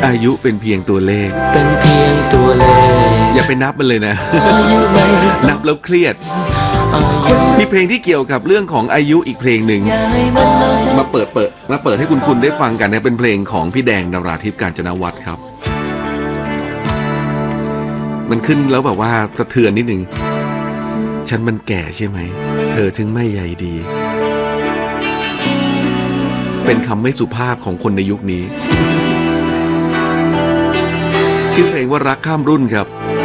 อายุเป็นเพียงตัวเลขเป็นเพียงตัวเลขอย่าไปนับมันเลยนะ นับแล้วเครียดมีเพลงที่เกี่ยวกับเรื่องของอายุอีกเพลงหนึ่งมาเปิดให้คุณได้ฟังกันนะเป็นเพลงของพี่แดงดาราทิพย์กาญจนวัฒน์ครับมันขึ้นแล้วแบบว่าสะเทือนนิดนึงฉันมันแก่ใช่ไหมเธอถึงไม่ใยดีเป็นคำไม่สุภาพของคนในยุคนี้ชื่อเพลงว่ารักข้ามรุ่นครับ